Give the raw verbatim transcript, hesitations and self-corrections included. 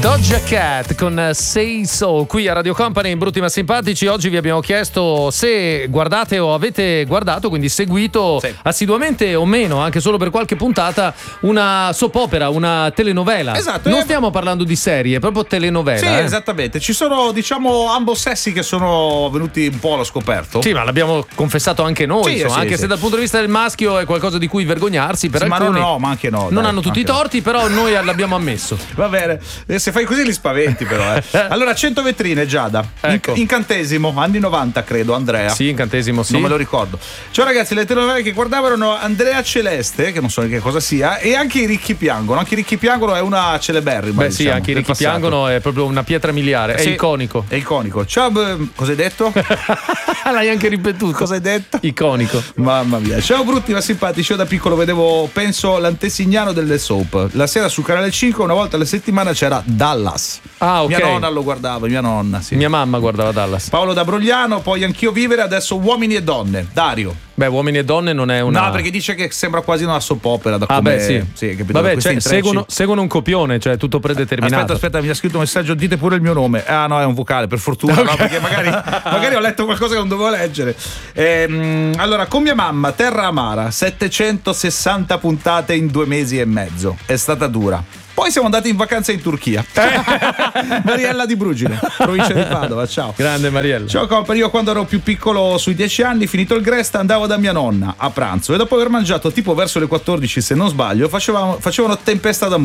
Doja Cat con Say So qui a Radio Company in Brutti ma Simpatici. Oggi vi abbiamo chiesto se guardate o avete guardato, quindi seguito sì. assiduamente o meno, anche solo per qualche puntata, una soap opera, una telenovela. Esatto. Non eh... stiamo parlando di serie, è proprio telenovela. Sì, eh. esattamente. Ci sono, diciamo, ambos sessi che sono venuti un po' allo scoperto. Sì, ma l'abbiamo confessato anche noi, sì, insomma, sì, anche sì. se dal punto di vista del maschio è qualcosa di cui vergognarsi, per sì, alcuni ma no, no, ma anche no. Non dai, hanno tutti i torti, no. Però noi l'abbiamo ammesso. Va bene, se fai così li spaventi però. Eh. Allora, cento vetrine, Giada. Ecco. In- incantesimo, anni novanta, credo, Andrea. Sì, incantesimo, sì. Non me lo ricordo. Ciao ragazzi, le telenovele che guardavano Andrea Celeste, che non so che cosa sia, e anche I ricchi piangono. Anche I ricchi piangono è una celeberrima. Beh, diciamo, sì, anche I ricchi passato. piangono è proprio una pietra miliare, è sì, iconico. È iconico. Ciao, b- cosa hai detto? L'hai anche ripetuto. Cosa hai detto? Iconico. Mamma mia. Ciao brutti ma simpatici. Io da piccolo vedevo, penso, l'antesignano delle soap. La sera su Canale cinque, una volta alla settimana c'era Dallas. Ah, ok. Mia nonna lo guardava, mia nonna, sì. Mia mamma guardava Dallas. Paolo da Brogliano, poi Anch'io vivere, adesso Uomini e donne. Dario. Beh, Uomini e donne non è una. No, perché dice che sembra quasi una soap opera da ah, come... beh, sì. sì capito, vabbè, cioè, seguono, seguono un copione, cioè tutto predeterminato. Aspetta, aspetta, mi ha scritto un messaggio, dite pure il mio nome. Ah no, è un vocale, per fortuna, okay. No, perché magari, magari ho letto qualcosa che non dovevo leggere. Ehm, allora, con mia mamma, Terra Amara, settecentosessanta puntate in due mesi e mezzo. È stata dura. Poi siamo andati in vacanza in Turchia. Mariella di Brugine, provincia di Padova, ciao. Grande Mariella. Ciao Copper, io quando ero più piccolo, sui dieci anni, finito il Grest, andavo da mia nonna a pranzo e dopo aver mangiato tipo verso le quattordici, se non sbaglio, facevano, facevano Tempesta d'amore.